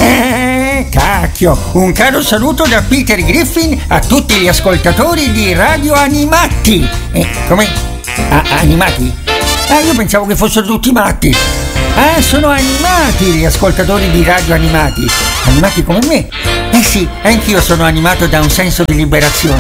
Cacchio, un caro saluto da Peter Griffin a tutti gli ascoltatori di Radio Animati. Come? Animati? Io pensavo che fossero tutti matti. Sono animati gli ascoltatori di Radio Animati. Animati come me? Sì, anch'io sono animato da un senso di liberazione.